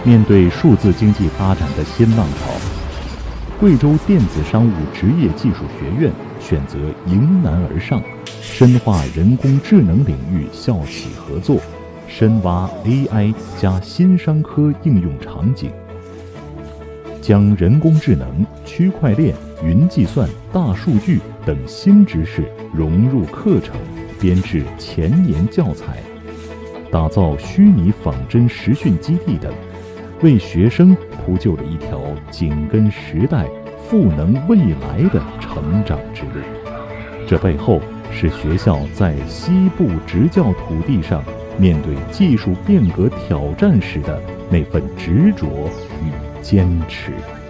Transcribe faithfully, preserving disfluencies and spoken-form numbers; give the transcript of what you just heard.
面对数字经济发展的新浪潮，贵州电子商务职业技术学院选择迎难而上，深化人工智能领域校企合作，深挖 A I 加新商科应用场景，将人工智能、区块链、云计算、大数据等新知识融入课程，编制前沿教材，打造虚拟仿真实训基地等，为学生铺就了一条紧跟时代、赋能未来的成长之路。这背后是学校在西部职教土地上面对技术变革挑战时的那份执着与坚持。